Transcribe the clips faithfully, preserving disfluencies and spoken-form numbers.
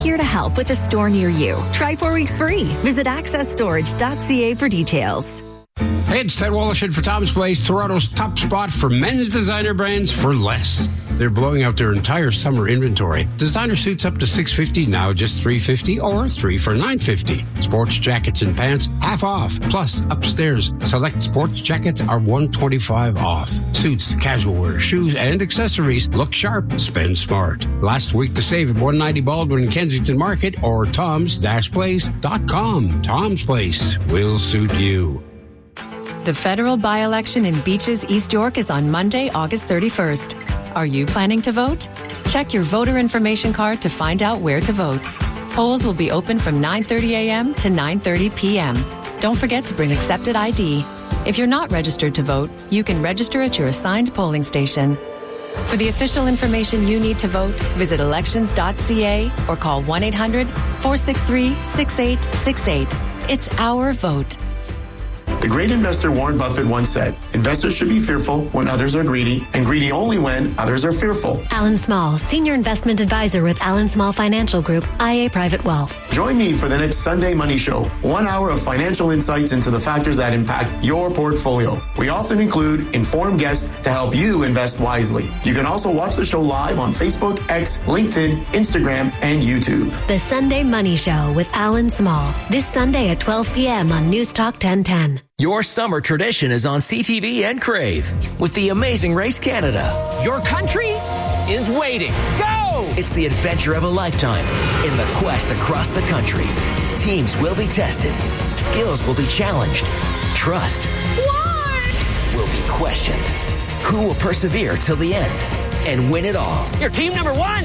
Here to help with a store near you. Try four weeks free. Visit access storage dot c a for details. Hey, it's Ted Wallish in for Tom's Place, Toronto's top spot for men's designer brands for less. They're blowing out their entire summer inventory. Designer suits up to six hundred fifty dollars, now just three hundred fifty dollars, or three for nine hundred fifty dollars. Sports jackets and pants, half off. Plus, upstairs, select sports jackets are one hundred twenty-five dollars off. Suits, casual wear, shoes, and accessories. Look sharp, spend smart. Last week to save at one ninety Baldwin and Kensington Market or toms dash place dot com. Tom's Place will suit you. The federal by-election in Beaches, East York is on Monday, August thirty-first. Are you planning to vote? Check your voter information card to find out where to vote. Polls will be open from nine thirty a.m. to nine thirty p.m. Don't forget to bring accepted I D. If you're not registered to vote, you can register at your assigned polling station. For the official information you need to vote, visit elections dot c a or call one eight hundred four six three six eight six eight. It's our vote. The great investor Warren Buffett once said, investors should be fearful when others are greedy, and greedy only when others are fearful. Alan Small, Senior Investment Advisor with Alan Small Financial Group, I A Private Wealth. Join me for the next Sunday Money Show. One hour of financial insights into the factors that impact your portfolio. We often include informed guests to help you invest wisely. You can also watch the show live on Facebook, X, LinkedIn, Instagram, and YouTube. The Sunday Money Show with Alan Small. This Sunday at twelve p.m. on News Talk ten ten. Your summer tradition is on C T V and Crave with the Amazing Race Canada. Your country is waiting. Go! It's the adventure of a lifetime in the quest across the country. Teams will be tested. Skills will be challenged. Trust What? will be questioned. Who will persevere till the end and win it all? Your team number one!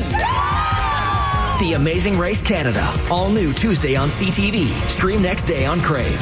The Amazing Race Canada. All new Tuesday on C T V. Stream next day on Crave.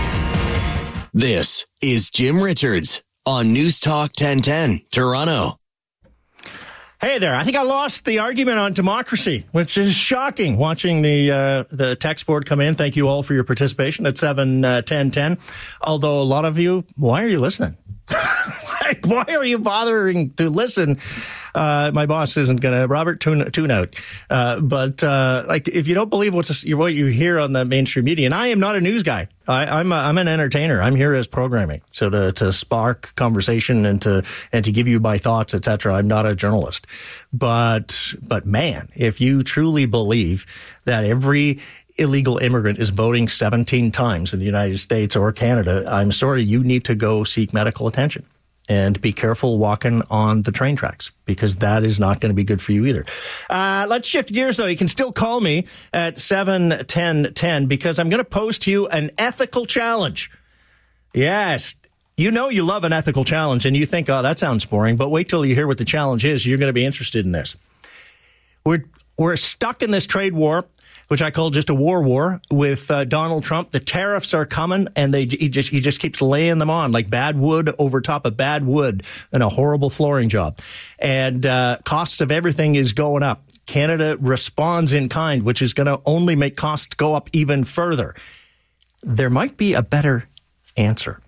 This is Jim Richards on News Talk ten ten, Toronto. Hey there. I think I lost the argument on democracy, which is shocking, watching the uh, the text board come in. Thank you all for your participation at seven ten ten. Although a lot of you, why are you listening? Why are you bothering to listen? Uh, my boss isn't going to, Robert, tune, tune out. Uh, but, uh, like, if you don't believe what's, what you hear on the mainstream media, and I am not a news guy. I, I'm a, I'm an entertainer. I'm here as programming. So to, to spark conversation and to, and to give you my thoughts, et cetera. I'm not a journalist. But, but man, if you truly believe that every illegal immigrant is voting seventeen times in the United States or Canada, I'm sorry, you need to go seek medical attention. And be careful walking on the train tracks, because that is not going to be good for you either. Uh, let's shift gears, though. You can still call me at seven ten ten, because I'm going to pose to you an ethical challenge. Yes, you know you love an ethical challenge, and you think, oh, that sounds boring. But wait till you hear what the challenge is. You're going to be interested in this. We're, we're stuck in this trade war, which I call just a war war with uh, Donald Trump. The tariffs are coming, and they he just he just keeps laying them on like bad wood over top of bad wood and a horrible flooring job. And uh, costs of everything is going up. Canada responds in kind, which is going to only make costs go up even further. There might be a better answer.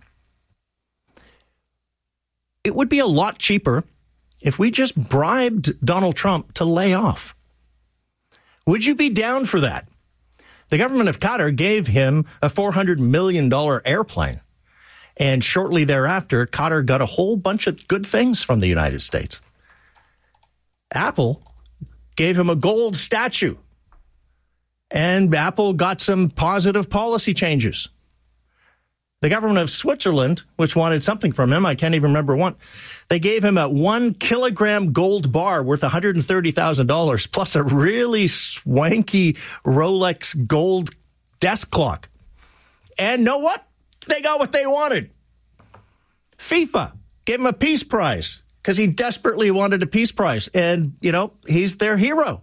It would be a lot cheaper if we just bribed Donald Trump to lay off. Would you be down for that? The government of Qatar gave him a four hundred million dollars airplane. And shortly thereafter, Qatar got a whole bunch of good things from the United States. Apple gave him a gold statue. And Apple got some positive policy changes. The government of Switzerland, which wanted something from him, I can't even remember what, they gave him a one kilogram gold bar worth one hundred thirty thousand dollars, plus a really swanky Rolex gold desk clock. And know what? They got what they wanted. FIFA gave him a peace prize because he desperately wanted a peace prize. And, you know, he's their hero.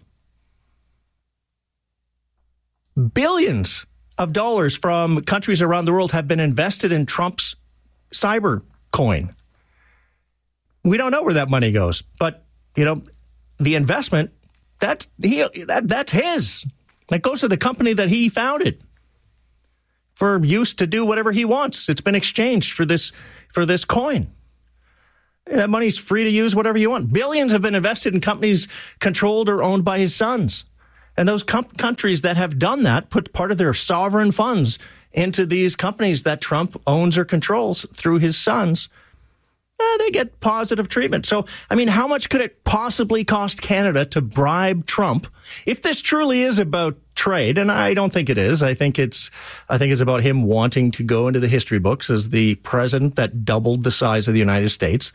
Billions of dollars from countries around the world have been invested in Trump's cyber coin. We don't know where that money goes, but, you know, the investment, that's, he, that, that's his. That goes to the company that he founded for use to do whatever he wants. It's been exchanged for this, for this coin. That money's free to use whatever you want. Billions have been invested in companies controlled or owned by his sons. And those com- countries that have done that put part of their sovereign funds into these companies that Trump owns or controls through his sons. Uh, they get positive treatment. So, I mean, how much could it possibly cost Canada to bribe Trump? If this truly is about trade, and I don't think it is, I think it's, I think it's about him wanting to go into the history books as the president that doubled the size of the United States.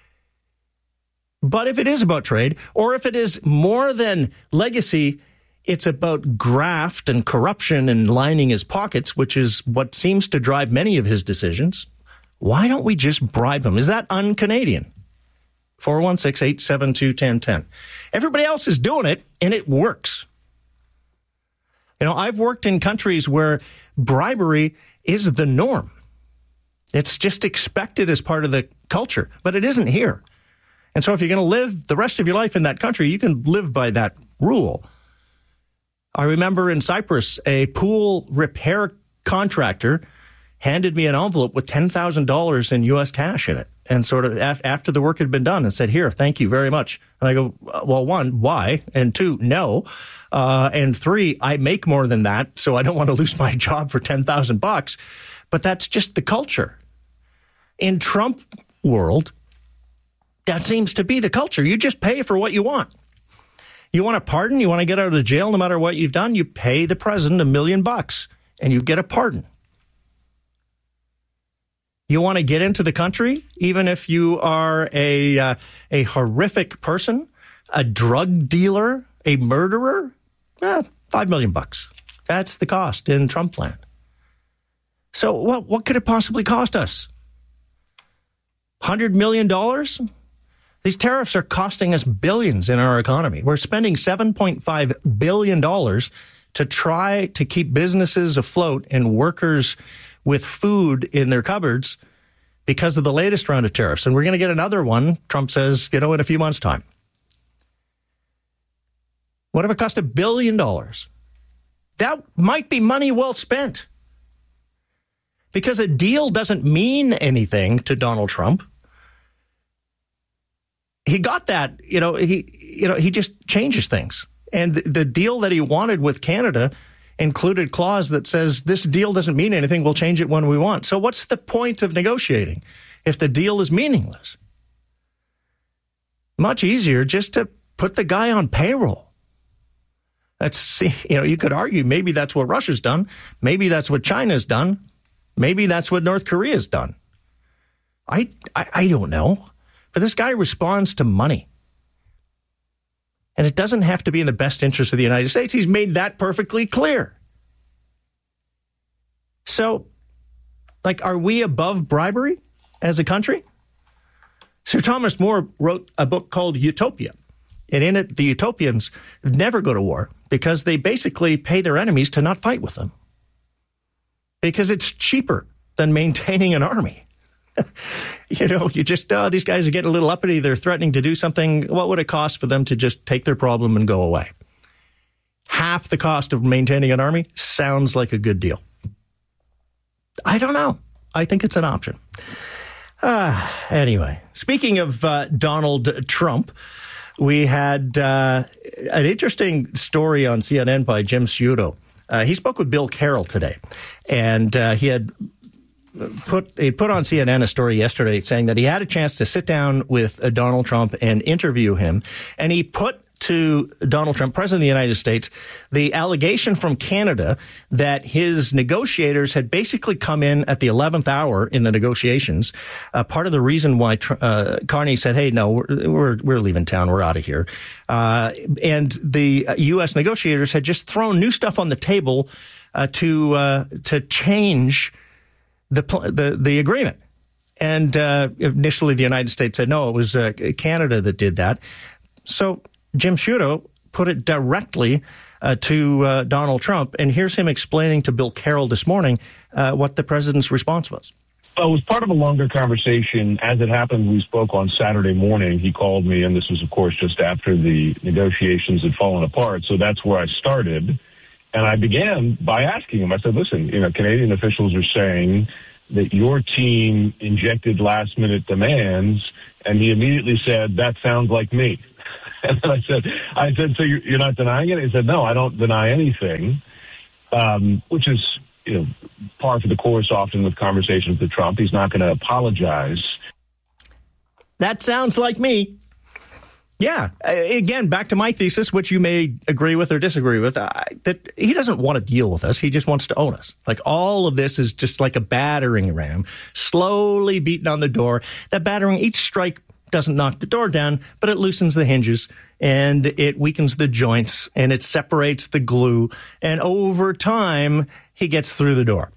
But if it is about trade, or if it is more than legacy, it's about graft and corruption and lining his pockets, which is what seems to drive many of his decisions. Why don't we just bribe him? Is that un-Canadian? four one six, eight seven two, one zero one zero. Everybody else is doing it, and it works. You know, I've worked in countries where bribery is the norm. It's just expected as part of the culture, but it isn't here. And so if you're going to live the rest of your life in that country, you can live by that rule. I remember in Cyprus, a pool repair contractor handed me an envelope with ten thousand dollars in U S cash in it. And sort of af- after the work had been done and said, here, thank you very much. And I go, well, one, why? And two, no. Uh, and three, I make more than that, so I don't want to lose my job for ten thousand bucks. But that's just the culture. In Trump world, that seems to be the culture. You just pay for what you want. You want a pardon? You want to get out of jail no matter what you've done? You pay the president a million bucks and you get a pardon. You want to get into the country, even if you are a uh, a horrific person, a drug dealer, a murderer? Eh, five million bucks. That's the cost in Trump land. So what what could it possibly cost us? Hundred million dollars? These tariffs are costing us billions in our economy. We're spending seven point five billion dollars to try to keep businesses afloat and workers with food in their cupboards because of the latest round of tariffs. And we're going to get another one, Trump says, you know, in a few months' time. What if it cost a billion dollars? That might be money well spent. Because a deal doesn't mean anything to Donald Trump. He got that, you know, he, you know, he just changes things. And the deal that he wanted with Canada included clause that says this deal doesn't mean anything. We'll change it when we want. So what's the point of negotiating if the deal is meaningless? Much easier just to put the guy on payroll. That's, you know, you could argue maybe that's what Russia's done. Maybe that's what China's done. Maybe that's what North Korea's done. I, I, I don't know. But this guy responds to money. And it doesn't have to be in the best interest of the United States. He's made that perfectly clear. So, like, are we above bribery as a country? Sir Thomas More wrote a book called Utopia. And in it, the utopians never go to war because they basically pay their enemies to not fight with them. Because it's cheaper than maintaining an army. You know, you just, uh, these guys are getting a little uppity. They're threatening to do something. What would it cost for them to just take their problem and go away? Half the cost of maintaining an army sounds like a good deal. I don't know. I think it's an option. Uh, anyway, speaking of uh, Donald Trump, we had uh, an interesting story on C N N by Jim Sciutto. Uh, he spoke with Bill Carroll today, and uh, he had put he put on C N N a story yesterday saying that he had a chance to sit down with uh, Donald Trump and interview him, and he put to Donald Trump, President of the United States, the allegation from Canada that his negotiators had basically come in at the eleventh hour in the negotiations. Uh, part of the reason why uh, Carney said, hey, no, we're, we're, we're leaving town, we're out of here. Uh, and the U S negotiators had just thrown new stuff on the table uh, to uh, to change the, the, the agreement. And uh, initially the United States said, no, it was uh, Canada that did that. So Jim Sciutto put it directly uh, to uh, Donald Trump, and here's him explaining to Bill Carroll this morning uh, what the president's response was. Well, it was part of a longer conversation. As it happened, we spoke on Saturday morning. He called me, and this was, of course, just after the negotiations had fallen apart. So that's where I started. And I began by asking him, I said, listen, you know, Canadian officials are saying that your team injected last-minute demands, and he immediately said, that sounds like me. And then I said, I said, so you're, you're not denying it? He said, no, I don't deny anything, um, which is, you know, par for the course often with conversations with Trump. He's not going to apologize. That sounds like me. Yeah. Again, back to my thesis, which you may agree with or disagree with, uh, that he doesn't want to deal with us. He just wants to own us. Like, all of this is just like a battering ram, slowly beating on the door. That battering, each strike doesn't knock the door down, but it loosens the hinges and it weakens the joints and it separates the glue. And over time, he gets through the door.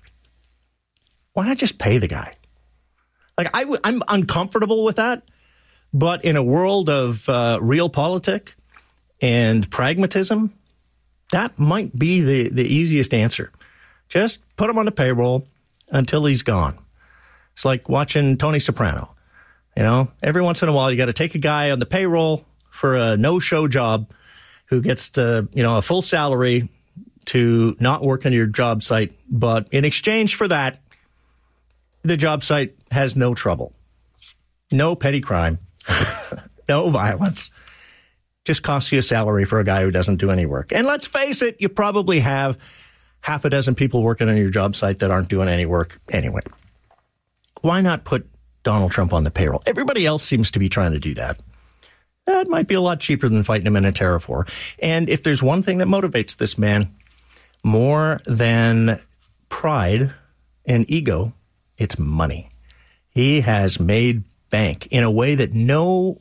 Why not just pay the guy? Like, I, I'm uncomfortable with that. But in a world of uh, real politic and pragmatism, that might be the, the easiest answer. Just put him on the payroll until he's gone. It's like watching Tony Soprano. You know, every once in a while, you got to take a guy on the payroll for a no-show job who gets to, you know, a full salary to not work on your job site. But in exchange for that, the job site has no trouble, no petty crime, no violence. Just costs you a salary for a guy who doesn't do any work. And let's face it, you probably have half a dozen people working on your job site that aren't doing any work anyway. Why not put Donald Trump on the payroll? Everybody else seems to be trying to do that. That might be a lot cheaper than fighting him in a tariff war. And if there's one thing that motivates this man more than pride and ego, it's money. He has made bank in a way that no,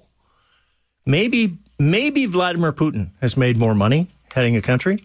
maybe, maybe Vladimir Putin has made more money heading a country.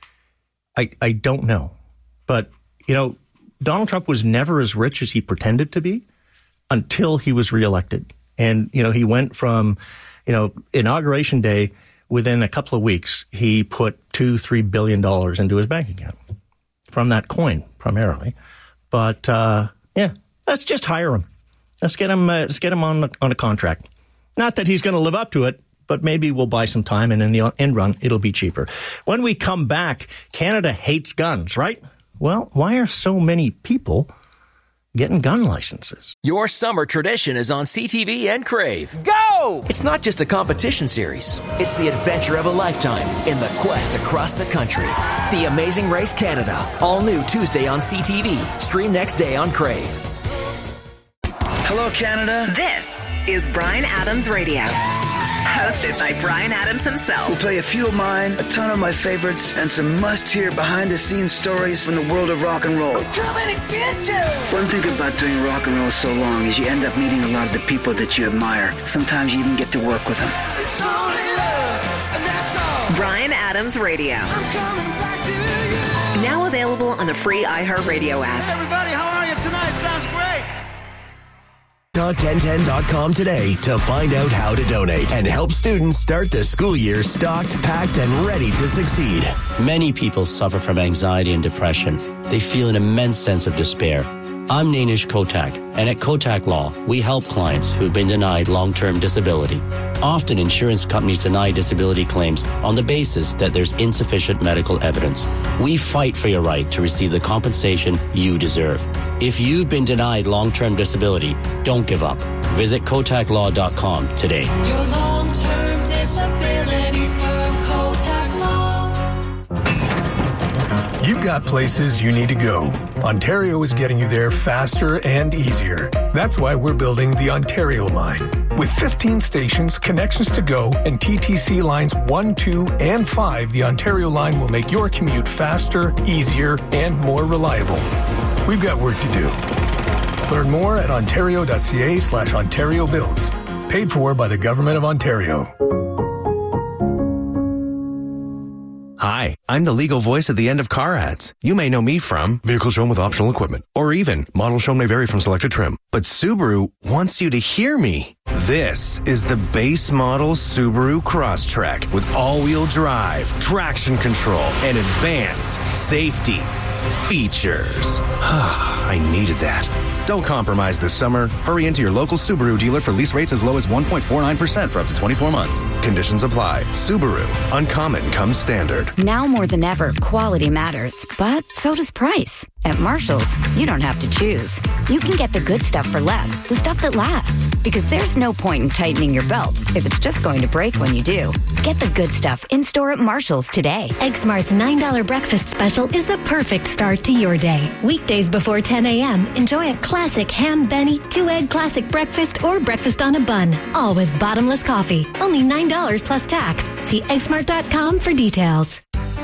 I, I don't know. But, you know, Donald Trump was never as rich as he pretended to be until he was reelected. And, you know, he went from, you know, inauguration day, within a couple of weeks, he put two, three billion dollars into his bank account from that coin primarily. But, uh, yeah, let's just hire him. Let's get him, uh, let's get him on, on a contract. Not that he's going to live up to it, but maybe we'll buy some time, and in the end run, it'll be cheaper. When we come back, Canada hates guns, right? Well, why are so many people getting gun licenses? Your summer tradition is on C T V and Crave. Go! It's not just a competition series. It's the adventure of a lifetime in the quest across the country. The Amazing Race Canada. All new Tuesday on C T V. Stream next day on Crave. Hello, Canada. This is Bryan Adams Radio. Hosted by Bryan Adams himself. We'll play a few of mine, a ton of my favorites, and some must-hear behind-the-scenes stories from the world of rock and roll. I'm coming to get you! One thing about doing rock and roll so long is you end up meeting a lot of the people that you admire. Sometimes you even get to work with them. It's only love, and that's all. Bryan Adams Radio. I'm coming back to you. Now available on the free iHeartRadio app. Hey, everybody, how are you tonight? Sounds great. talk ten ten dot com today to find out how to donate and help students start the school year stocked, packed, and ready to succeed. Many people suffer from anxiety and depression. They feel an immense sense of despair. I'm Nainish Kotak, and at Kotak Law, we help clients who've been denied long-term disability. Often, insurance companies deny disability claims on the basis that there's insufficient medical evidence. We fight for your right to receive the compensation you deserve. If you've been denied long-term disability, don't give up. Visit kotak law dot com today. Your long-term disability firm, Kotak Law. You've got places you need to go. Ontario is getting you there faster and easier. That's why we're building the Ontario line. With fifteen stations, connections to go, and T T C lines one, two, and five, the Ontario line will make your commute faster, easier, and more reliable. We've got work to do. Learn more at ontario.ca slash Ontario Builds. Paid for by the Government of Ontario. Hi, I'm the legal voice at the end of car ads. You may know me from vehicles shown with optional equipment, or even models shown may vary from selected trim. But Subaru wants you to hear me. This is the base model Subaru Crosstrek with all-wheel drive, traction control, and advanced safety features. I needed that. Don't compromise this summer. Hurry into your local Subaru dealer for lease rates as low as one point four nine percent for up to twenty-four months. Conditions apply. Subaru. Uncommon comes standard. Now more than ever, quality matters, but so does price. At Marshall's, you don't have to choose. You can get the good stuff for less, the stuff that lasts. Because there's no point in tightening your belt if it's just going to break when you do. Get the good stuff in-store at Marshall's today. Egg Smart's nine dollar breakfast special is the perfect start to your day. Weekdays before ten a.m., enjoy a classic ham benny, two-egg classic breakfast, or breakfast on a bun. All with bottomless coffee. Only nine dollars plus tax. See egg smart dot com for details.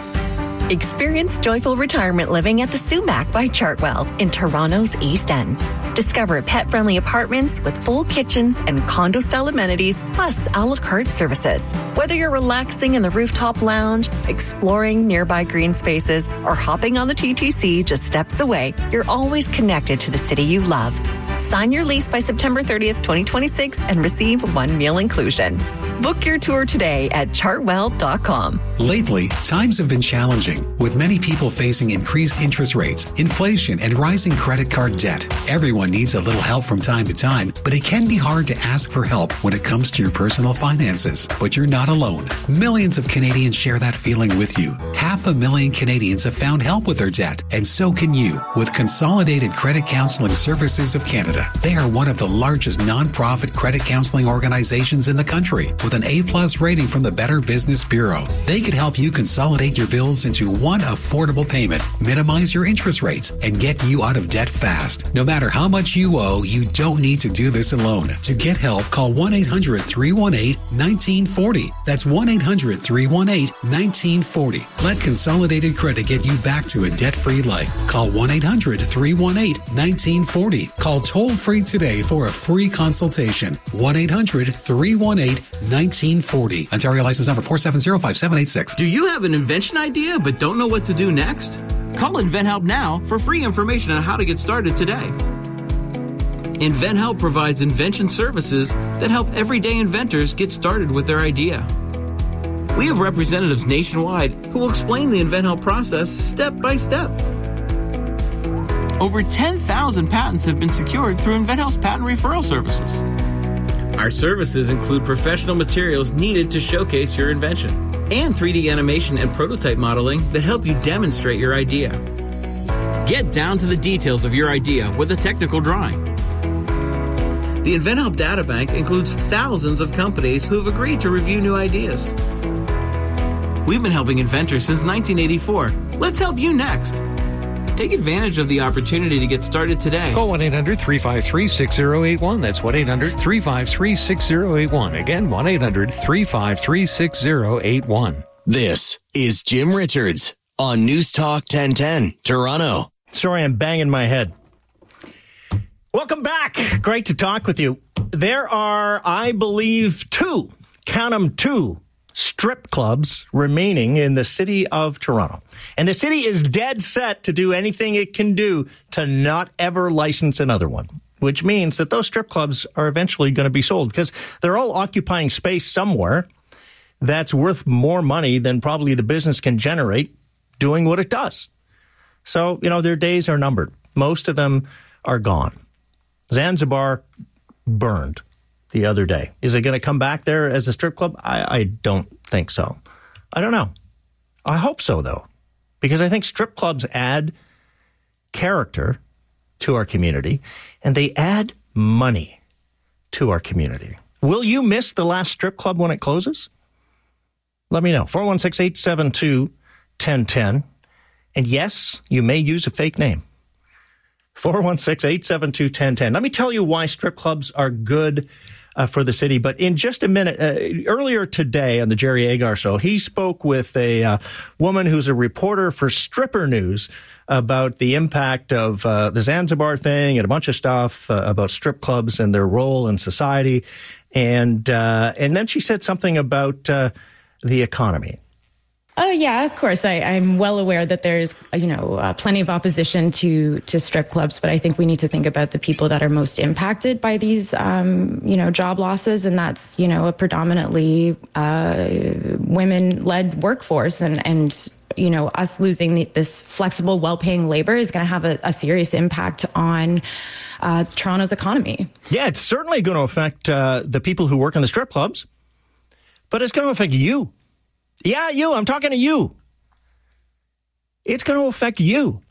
Experience joyful retirement living at the Sumac by Chartwell in Toronto's East End. Discover pet-friendly apartments with full kitchens and condo-style amenities, plus a la carte services. Whether you're relaxing in the rooftop lounge, exploring nearby green spaces, or hopping on the T T C just steps away, you're always connected to the city you love. Sign your lease by September thirtieth, twenty twenty-six and receive one meal inclusion. Book your tour today at chartwell dot com. Lately, times have been challenging, with many people facing increased interest rates, inflation, and rising credit card debt. Everyone needs a little help from time to time, but it can be hard to ask for help when it comes to your personal finances. But you're not alone. Millions of Canadians share that feeling with you. Half a million Canadians have found help with their debt, and so can you with Consolidated Credit Counseling Services of Canada. They are one of the largest nonprofit credit counseling organizations in the country, with an A-plus rating from the Better Business Bureau. They could help you consolidate your bills into one affordable payment, minimize your interest rates, and get you out of debt fast. No matter how much you owe, you don't need to do this alone. To get help, call one eight hundred, three one eight, one nine four zero. That's one eight hundred, three one eight, one nine four zero. Let Consolidated Credit get you back to a debt-free life. Call one eight hundred, three one eight, one nine four zero. Call toll-free today for a free consultation. one eight hundred, three one eight, one nine four zero. Ontario license number four seven zero five seven eight six. Do you have an invention idea but don't know what to do next? Call InventHelp now for free information on how to get started today. InventHelp provides invention services that help everyday inventors get started with their idea. We have representatives nationwide who will explain the InventHelp process step by step. Over ten thousand patents have been secured through InventHelp's patent referral services. Our services include professional materials needed to showcase your invention and three D animation and prototype modeling that help you demonstrate your idea. Get down to the details of your idea with a technical drawing. The InventHelp Databank includes thousands of companies who have agreed to review new ideas. We've been helping inventors since nineteen eighty-four. Let's help you next. Take advantage of the opportunity to get started today. Call one eight hundred, three five three, six zero eight one. That's one eight hundred, three five three, six zero eight one. Again, one eight hundred, three five three, six zero eight one. This is Jim Richards on News Talk ten ten, Toronto. Sorry, I'm banging my head. Welcome back. Great to talk with you. There are, I believe, two, count them two, strip clubs remaining in the city of Toronto. And the city is dead set to do anything it can do to not ever license another one, which means that those strip clubs are eventually going to be sold because they're all occupying space somewhere that's worth more money than probably the business can generate doing what it does. So, you know, their days are numbered. Most of them are gone. Zanzibar burned the other day. Is it going to come back there as a strip club? I, I don't think so. I don't know. I hope so, though, because I think strip clubs add character to our community, and they add money to our community. Will you miss the last strip club when it closes? Let me know. four one six, eight seven two, one zero one zero. And yes, you may use a fake name. four one six, eight seven two, one zero one zero. Let me tell you why strip clubs are good uh, for the city. But in just a minute, uh, earlier today on the Jerry Agar Show, he spoke with a uh, woman who's a reporter for Stripper News about the impact of uh, the Zanzibar thing and a bunch of stuff uh, about strip clubs and their role in society. And, uh, and then she said something about uh, the economy. Oh, yeah, of course. I, I'm well aware that there's, you know, uh, plenty of opposition to to strip clubs, but I think we need to think about the people that are most impacted by these, um, you know, job losses. And that's, you know, a predominantly uh, women-led workforce. And, and you know, us losing the, this flexible, well-paying labor is going to have a, a serious impact on uh, Toronto's economy. Yeah, it's certainly going to affect uh, the people who work in the strip clubs, but it's going to affect you. Yeah, you. I'm talking to you. It's going to affect you.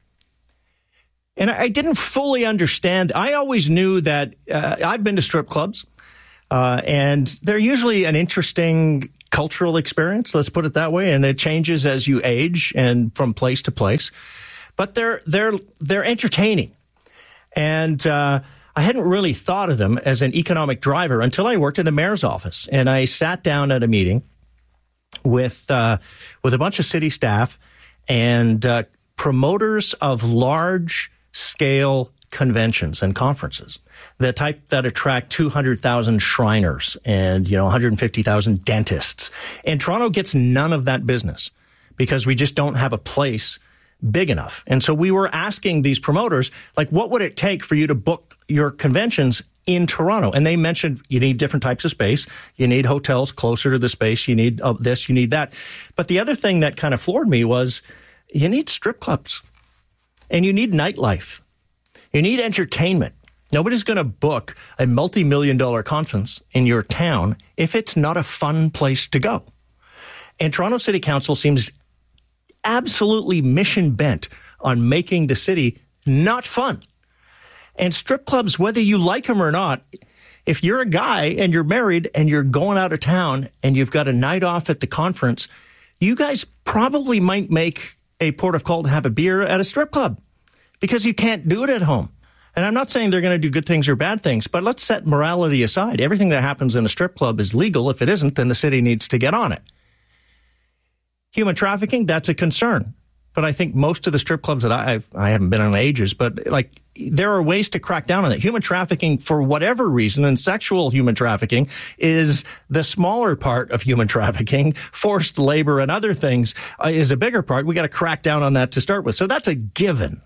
And I didn't fully understand. I always knew that uh, I've been to strip clubs, uh, and they're usually an interesting cultural experience, let's put it that way, and it changes as you age and from place to place. But they're they're they're entertaining, and uh, I hadn't really thought of them as an economic driver until I worked in the mayor's office, and I sat down at a meeting with uh, with a bunch of city staff and uh, promoters of large scale conventions and conferences, the type that attract two hundred thousand Shriners and, you know, one hundred fifty thousand dentists. And Toronto gets none of that business because we just don't have a place big enough. And so we were asking these promoters, like, what would it take for you to book your conventions in Toronto? And they mentioned you need different types of space. You need hotels closer to the space. You need uh, this, you need that. But the other thing that kind of floored me was you need strip clubs. And you need nightlife. You need entertainment. Nobody's going to book a multi-million dollar conference in your town if it's not a fun place to go. And Toronto City Council seems absolutely mission bent on making the city not fun. And strip clubs, whether you like them or not, if you're a guy and you're married and you're going out of town and you've got a night off at the conference, you guys probably might make a port of call to have a beer at a strip club because you can't do it at home. And I'm not saying they're going to do good things or bad things, but let's set morality aside. Everything that happens in a strip club is legal. If it isn't, then the city needs to get on it. Human trafficking, that's a concern. But I think most of the strip clubs that I've, I haven't been in ages, but like there are ways to crack down on it. Human trafficking, for whatever reason, and sexual human trafficking is the smaller part of human trafficking. Forced labor and other things uh, is a bigger part. We got to crack down on that to start with. So that's a given.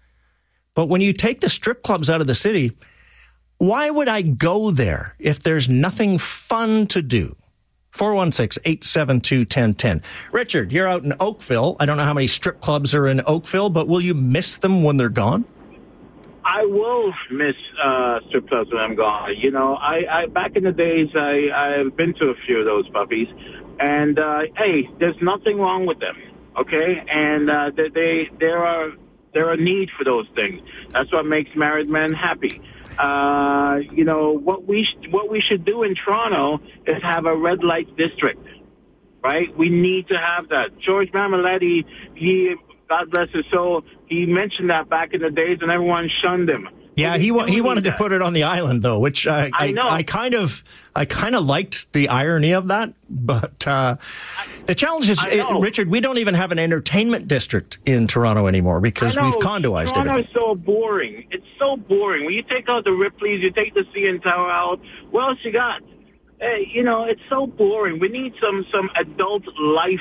But when you take the strip clubs out of the city, why would I go there if there's nothing fun to do? four one six, eight seven two, one zero one zero. Richard, you're out in Oakville. I don't know how many strip clubs are in Oakville, but will you miss them when they're gone? I will miss uh, strip clubs when I'm gone. You know, I, I back in the days, I, I've been to a few of those puppies. And, uh, hey, there's nothing wrong with them, okay? And uh, they, they there are there are a need for those things. That's what makes married men happy. Uh, you know, what we sh- what we should do in Toronto is have a red light district, right? We need to have that. George Mammoleti, he, God bless his soul, he mentioned that back in the days and everyone shunned him. Yeah, he wa- he wanted to put it on the island, though, which I I, I, I kind of I kind of liked the irony of that. But uh, the challenge is, it, Richard, we don't even have an entertainment district in Toronto anymore because we've condoized Toronto everything. is so boring. It's so boring. When you take out the Ripleys, you take the C N Tower out, what else you got? Hey, you know, it's so boring. We need some some adult life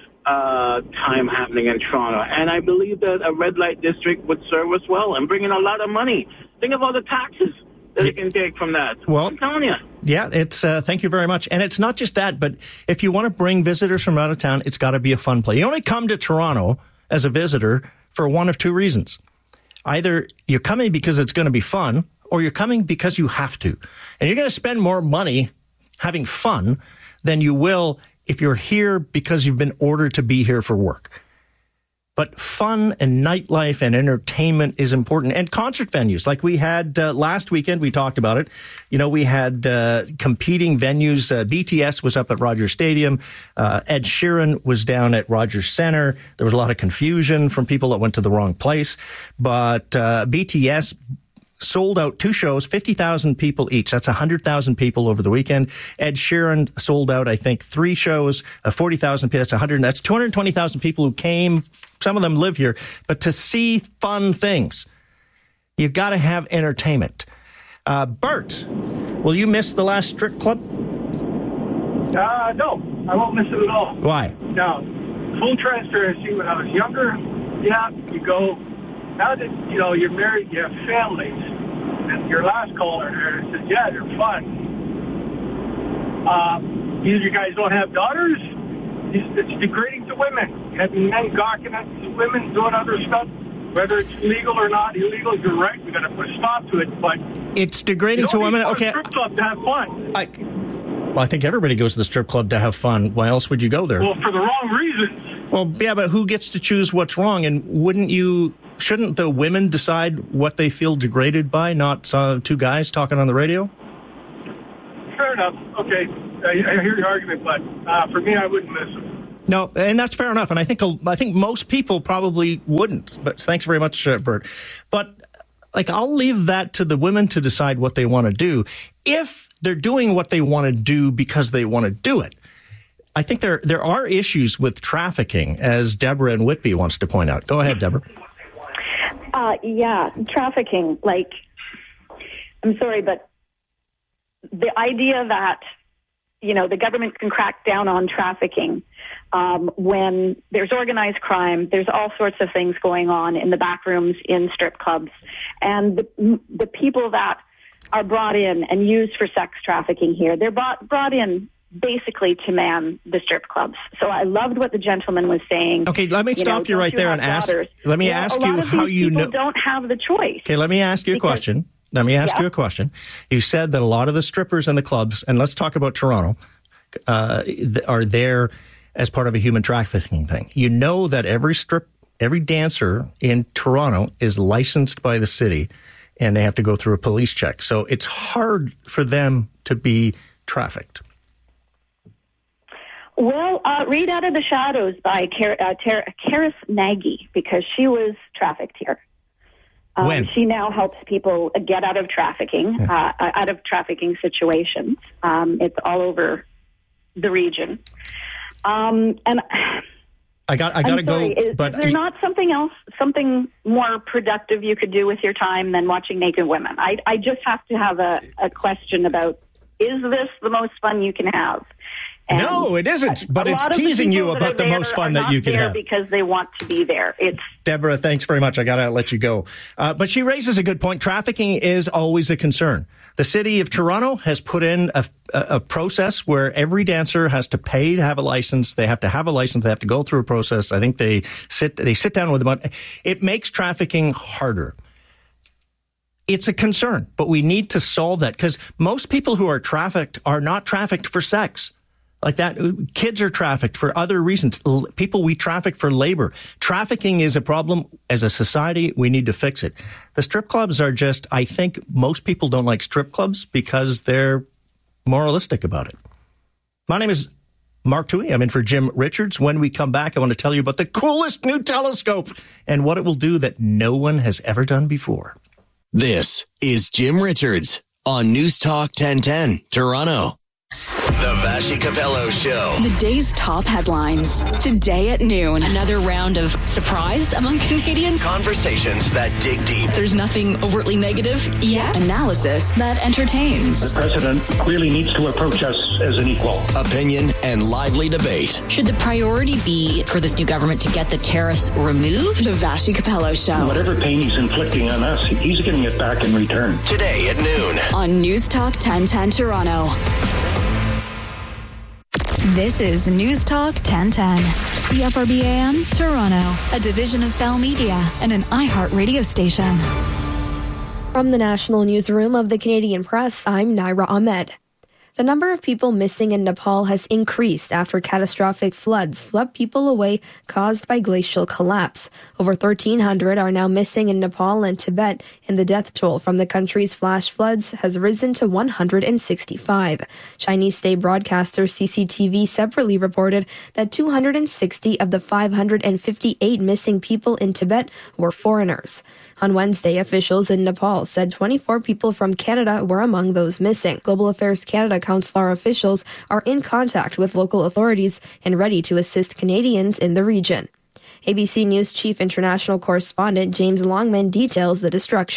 Uh, time happening in Toronto, and I believe that a red light district would serve us well and bring in a lot of money. Think of all the taxes that it can take from that. Well, I'm telling you. Yeah, it's uh, thank you very much. And it's not just that, but if you want to bring visitors from out of town, it's got to be a fun place. You only come to Toronto as a visitor for one of two reasons. Either you're coming because it's going to be fun, or you're coming because you have to. And you're going to spend more money having fun than you will if you're here because you've been ordered to be here for work. But fun and nightlife and entertainment is important. And concert venues, like we had uh, last weekend, we talked about it. You know, we had uh, competing venues. Uh, B T S was up at Rogers Stadium. Uh, Ed Sheeran was down at Rogers Centre. There was a lot of confusion from people that went to the wrong place. But uh, B T S sold out two shows, fifty thousand people each. That's one hundred thousand people over the weekend. Ed Sheeran sold out, I think, three shows, uh, forty thousand people. That's one hundred. That's two hundred twenty thousand people who came. Some of them live here. But to see fun things, you've got to have entertainment. Uh, Bert, will you miss the last strip club? Uh, no, I won't miss it at all. Why? No. Full transparency, when I was younger, yeah, you go. Now that, you know, you're married, you have families, and your last caller there said, yeah, they're fun. Uh, either you guys don't have daughters, it's degrading to women. You have men gawking at women doing other stuff. Whether it's legal or not illegal, you're right. We got to put a stop to it. But it's degrading to women. Okay, strip club to have fun. I, well, I think everybody goes to the strip club to have fun. Why else would you go there? Well, for the wrong reasons. Well, yeah, but who gets to choose what's wrong? And wouldn't you? Shouldn't the women decide what they feel degraded by, not uh, two guys talking on the radio? Fair enough. Okay, I, I hear your argument, but uh, for me, I wouldn't miss it. No, and that's fair enough. And I think I think most people probably wouldn't. But thanks very much, uh, Bert. But like, I'll leave that to the women to decide what they want to do. If they're doing what they want to do because they want to do it, I think there there are issues with trafficking, as Deborah in Whitby wants to point out. Go ahead, Deborah. Uh, yeah, trafficking. Like, I'm sorry, but the idea that, you know, the government can crack down on trafficking um, when there's organized crime, there's all sorts of things going on in the back rooms in strip clubs, and the, the people that are brought in and used for sex trafficking here, they're brought, brought in basically to man the strip clubs. So I loved what the gentleman was saying. Okay, let me you stop know, you right you there and ask. daughters? Let me well, ask a lot you of how these you people know. Don't have the choice. Okay, let me ask you because, a question. Let me ask yeah. you a question. You said that a lot of the strippers in the clubs, and let's talk about Toronto, uh, are there as part of a human trafficking thing. You know that every strip, every dancer in Toronto is licensed by the city, and they have to go through a police check. So it's hard for them to be trafficked. Well, uh, read Out of the Shadows by Car- uh, Ter- Karis Nagy, because she was trafficked here. Um, when? She now helps people get out of trafficking, yeah. uh, out of trafficking situations. Um, it's all over the region. Um, and I got, I got to go. Is, but is there not something else, something more productive you could do with your time than watching naked women? I, I just have to have a, a question about: is this the most fun you can have? And no, it isn't. But it's teasing you about the most fun that you can have because they want to be there. It's Deborah. Thanks very much. I got to let you go. Uh, but she raises a good point. Trafficking is always a concern. The city of Toronto has put in a, a, a process where every dancer has to pay to have a license. They have to have a license. They have to go through a process. I think they sit. They sit down with them. It makes trafficking harder. It's a concern, but we need to solve that because most people who are trafficked are not trafficked for sex. Like that, kids are trafficked for other reasons. L- people we traffic for labor. Trafficking is a problem. As a society, we need to fix it. The strip clubs are just, I think most people don't like strip clubs because they're moralistic about it. My name is Mark Toohey. I'm in for Jim Richards. When we come back, I want to tell you about the coolest new telescope and what it will do that no one has ever done before. This is Jim Richards on News Talk ten ten, Toronto. The Vassy Capello Show. The day's top headlines. Today at noon. Another round of surprise among Canadians. Conversations that dig deep. There's nothing overtly negative yet. Analysis that entertains. The president clearly needs to approach us as an equal. Opinion and lively debate. Should the priority be for this new government to get the tariffs removed? The Vassy Capello Show. Whatever pain he's inflicting on us, he's getting it back in return. Today at noon. On News Talk ten ten Toronto. This is News Talk ten ten, C F R B A M, Toronto, a division of Bell Media and an iHeart radio station. From the National Newsroom of the Canadian Press, I'm Naira Ahmed. The number of people missing in Nepal has increased after catastrophic floods swept people away caused by glacial collapse. Over thirteen hundred are now missing in Nepal and Tibet, and the death toll from the country's flash floods has risen to one hundred sixty-five. Chinese state broadcaster C C T V separately reported that two hundred sixty of the five hundred fifty-eight missing people in Tibet were foreigners. On Wednesday, officials in Nepal said twenty-four people from Canada were among those missing. Global Affairs Canada Councillor officials are in contact with local authorities and ready to assist Canadians in the region. A B C News chief international correspondent James Longman details the destruction.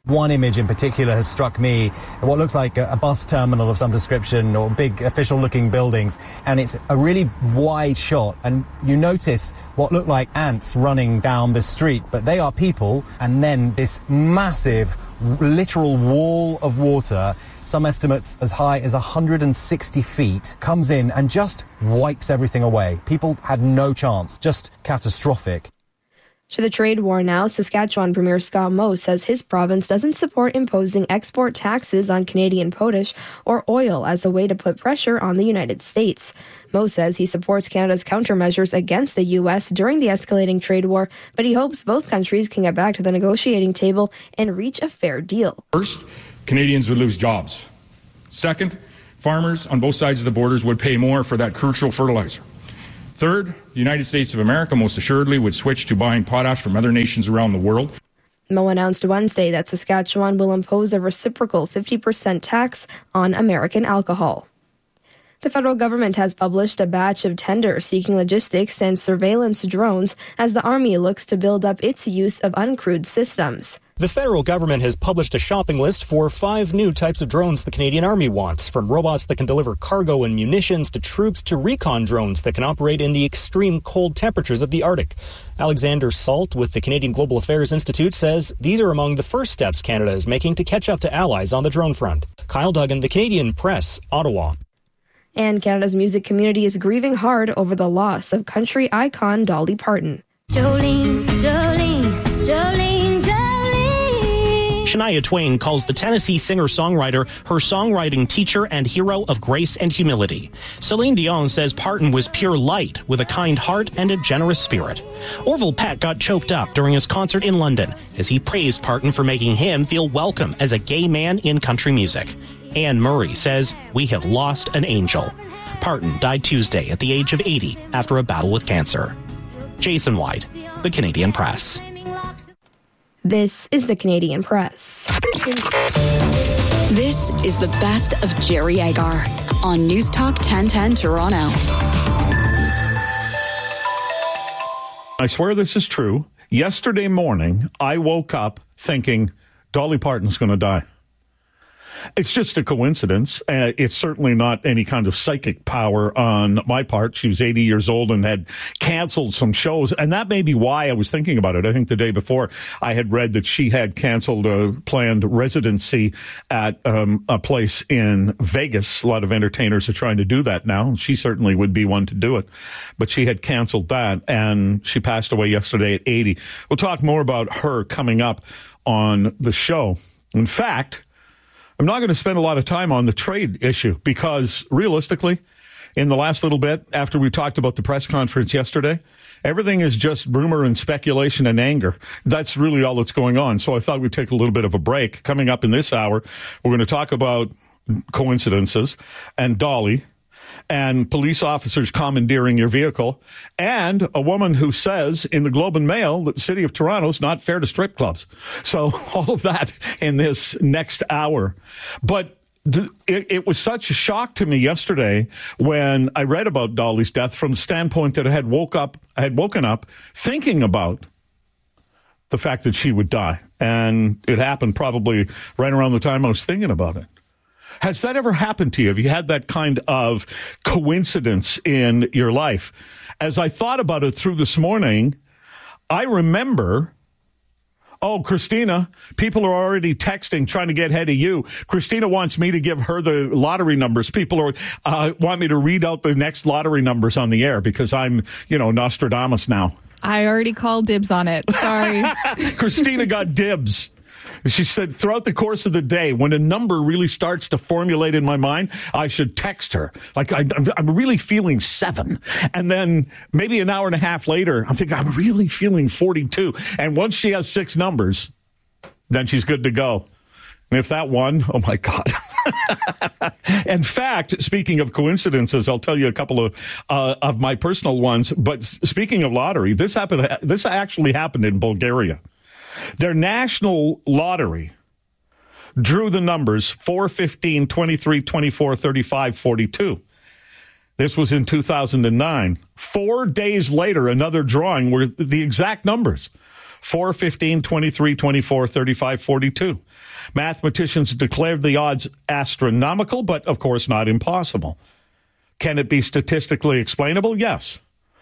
One image in particular has struck me, what looks like a, a bus terminal of some description or big official-looking buildings, and it's a really wide shot, and you notice what look like ants running down the street, but they are people, and then this massive, literal wall of water, some estimates as high as one hundred sixty feet, comes in and just wipes everything away. People had no chance, just catastrophic. To the trade war now, Saskatchewan Premier Scott Moe says his province doesn't support imposing export taxes on Canadian potash or oil as a way to put pressure on the United States. Moe says he supports Canada's countermeasures against the U S during the escalating trade war, but he hopes both countries can get back to the negotiating table and reach a fair deal. First, Canadians would lose jobs. Second, farmers on both sides of the borders would pay more for that crucial fertilizer. Third, the United States of America most assuredly would switch to buying potash from other nations around the world. Moe announced Wednesday that Saskatchewan will impose a reciprocal fifty percent tax on American alcohol. The federal government has published a batch of tenders seeking logistics and surveillance drones as the Army looks to build up its use of uncrewed systems. The federal government has published a shopping list for five new types of drones the Canadian Army wants, from robots that can deliver cargo and munitions to troops to recon drones that can operate in the extreme cold temperatures of the Arctic. Alexander Salt with the Canadian Global Affairs Institute says these are among the first steps Canada is making to catch up to allies on the drone front. Kyle Duggan, The Canadian Press, Ottawa. And Canada's music community is grieving hard over the loss of country icon Dolly Parton. Jolene, Jolene, Jolene, Jolene. Shania Twain calls the Tennessee singer-songwriter her songwriting teacher and hero of grace and humility. Celine Dion says Parton was pure light with a kind heart and a generous spirit. Orville Peck got choked up during his concert in London as he praised Parton for making him feel welcome as a gay man in country music. Anne Murray says, "We have lost an angel." Parton died Tuesday at the age of eighty after a battle with cancer. Jason White, The Canadian Press. This is The Canadian Press. This is the best of Jerry Agar on News Talk ten ten Toronto. I swear this is true. Yesterday morning, I woke up thinking Dolly Parton's going to die. It's just a coincidence. Uh, it's certainly not any kind of psychic power on my part. She was eighty years old and had canceled some shows. And that may be why I was thinking about it. I think the day before I had read that she had canceled a planned residency at um, a place in Vegas. A lot of entertainers are trying to do that now. She certainly would be one to do it. But she had canceled that, and she passed away yesterday at eighty. We'll talk more about her coming up on the show. In fact, I'm not going to spend a lot of time on the trade issue because realistically, in the last little bit after we talked about the press conference yesterday, everything is just rumor and speculation and anger. That's really all that's going on. So I thought we'd take a little bit of a break. Coming up in this hour, we're going to talk about coincidences and Dolly and police officers commandeering your vehicle, and a woman who says in the Globe and Mail that the city of Toronto is not fair to strip clubs. So all of that in this next hour. But the, it, it was such a shock to me yesterday when I read about Dolly's death from the standpoint that I had woke up, I had woken up thinking about the fact that she would die. And it happened probably right around the time I was thinking about it. Has that ever happened to you? Have you had that kind of coincidence in your life? As I thought about it through this morning, I remember, oh, Christina, people are already texting, trying to get ahead of you. Christina wants me to give her the lottery numbers. People are uh, want me to read out the next lottery numbers on the air because I'm, you know, Nostradamus now. I already called dibs on it. Sorry. Christina got dibs. She said, throughout the course of the day, when a number really starts to formulate in my mind, I should text her. Like, I, I'm really feeling seven. And then maybe an hour and a half later, I'm thinking, I'm really feeling forty-two. And once she has six numbers, then she's good to go. And if that one, oh, my God. In fact, speaking of coincidences, I'll tell you a couple of uh, of my personal ones. But speaking of lottery, this happened. This actually happened in Bulgaria. Their national lottery drew the numbers four, fifteen, twenty-three, twenty-four, thirty-five, forty-two. This was in two thousand nine. Four days later, another drawing were the exact numbers. four, fifteen, twenty-three, twenty-four, thirty-five, forty-two. Mathematicians declared the odds astronomical, but of course not impossible. Can it be statistically explainable? Yes.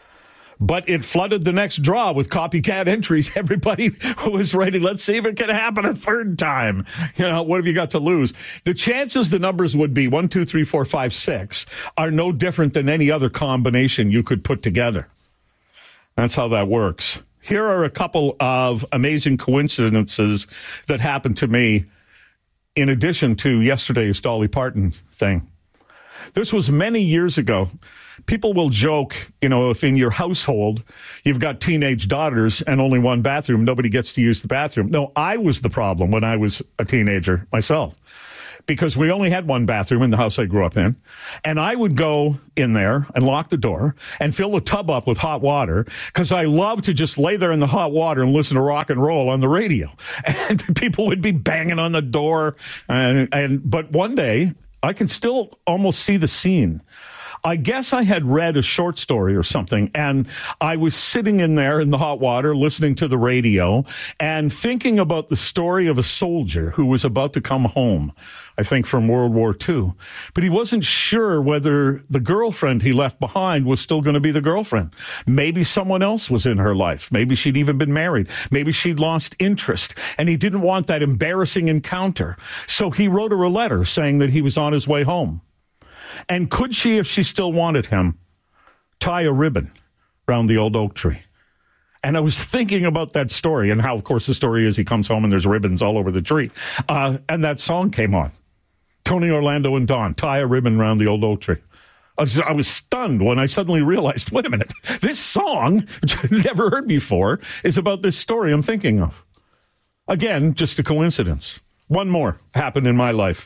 But it flooded the next draw with copycat entries. Everybody was ready. Let's see if it can happen a third time. You know, what have you got to lose? The chances the numbers would be one, two, three, four, five, six are no different than any other combination you could put together. That's how that works. Here are a couple of amazing coincidences that happened to me in addition to yesterday's Dolly Parton thing. This was many years ago. People will joke, you know, if in your household you've got teenage daughters and only one bathroom, nobody gets to use the bathroom. No, I was the problem when I was a teenager myself, because we only had one bathroom in the house I grew up in. And I would go in there and lock the door and fill the tub up with hot water, because I love to just lay there in the hot water and listen to rock and roll on the radio. And people would be banging on the door. And, and but one day, I can still almost see the scene. I guess I had read a short story or something, and I was sitting in there in the hot water listening to the radio and thinking about the story of a soldier who was about to come home, I think from World War Two. But he wasn't sure whether the girlfriend he left behind was still going to be the girlfriend. Maybe someone else was in her life. Maybe she'd even been married. Maybe she'd lost interest, and he didn't want that embarrassing encounter. So he wrote her a letter saying that he was on his way home. And could she, if she still wanted him, tie a ribbon around the old oak tree? And I was thinking about that story and how, of course, the story is he comes home and there's ribbons all over the tree. Uh, and that song came on. Tony Orlando and Dawn, tie a ribbon around the old oak tree. I was, I was stunned when I suddenly realized, wait a minute, this song, which I've never heard before, is about this story I'm thinking of. Again, just a coincidence. One more happened in my life.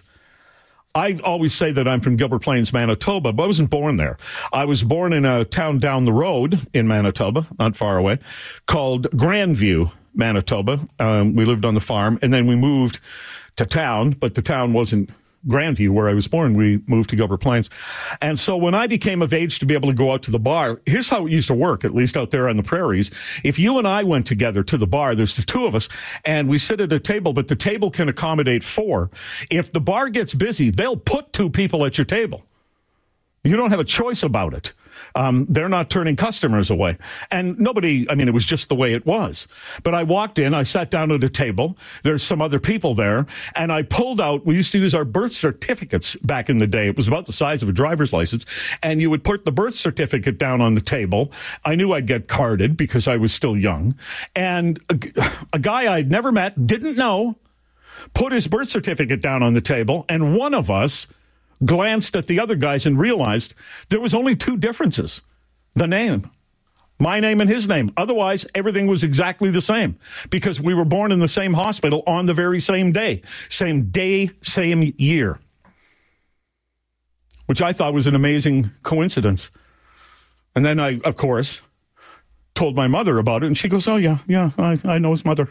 I always say that I'm from Gilbert Plains, Manitoba, but I wasn't born there. I was born in a town down the road in Manitoba, not far away, called Grandview, Manitoba. Um, we lived on the farm, and then we moved to town, but the town wasn't Grandview, where I was born. We moved to Gilbert Plains. And so when I became of age to be able to go out to the bar, here's how it used to work, at least out there on the prairies. If you and I went together to the bar, there's the two of us, and we sit at a table, but the table can accommodate four. If the bar gets busy, they'll put two people at your table. You don't have a choice about it. Um, they're not turning customers away. And nobody, I mean, it was just the way it was. But I walked in, I sat down at a table. There's some other people there. And I pulled out, we used to use our birth certificates back in the day. It was about the size of a driver's license. And you would put the birth certificate down on the table. I knew I'd get carded because I was still young. And a, a guy I'd never met, didn't know, put his birth certificate down on the table. And one of us glanced at the other guys and realized there was only two differences. The name. My name and his name. Otherwise, everything was exactly the same because we were born in the same hospital on the very same day. Same day, same year. Which I thought was an amazing coincidence. And then I, of course, told my mother about it, and she goes, oh, yeah, yeah, I, I know his mother.